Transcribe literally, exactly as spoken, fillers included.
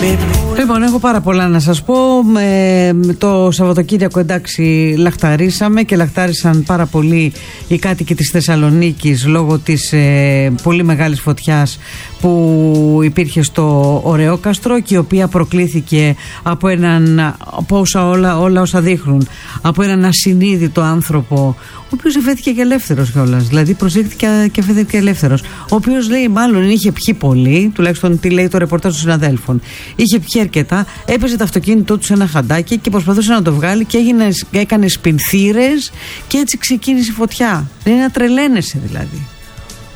Λοιπόν, έχω πάρα πολλά να σας πω. Ε, το Σαββατοκύριακο, εντάξει, λαχταρίσαμε και λαχτάρισαν πάρα πολύ οι κάτοικοι της Θεσσαλονίκης λόγω της ε, πολύ μεγάλης φωτιάς που υπήρχε στο Ωρεόκαστρο και η οποία προκλήθηκε από έναν, από όσα, όλα, όλα όσα δείχνουν, από έναν ασυνείδητο άνθρωπο, ο οποίος αφέθηκε και ελεύθερος κιόλας. Δηλαδή προσέχθηκε και αφέθηκε και ελεύθερος. Ο οποίος λέει, μάλλον είχε πιει πολύ, τουλάχιστον τι λέει το ρεπορτάζ των συναδέλφων. Είχε πιει αρκετά, έπαιζε το αυτοκίνητό του σε ένα χαντάκι και προσπαθούσε να το βγάλει και έγινε, έκανε σπινθήρες και έτσι ξεκίνησε η φωτιά. Δεν είναι να τρελαίνεσαι δηλαδή.